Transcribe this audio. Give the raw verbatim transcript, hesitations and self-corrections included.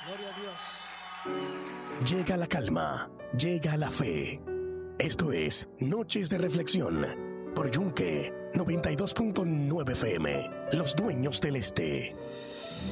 Gloria a Dios. Llega la calma, llega la fe. Esto es Noches de Reflexión por Yunque noventa y dos punto nueve F M, Los Dueños del Este.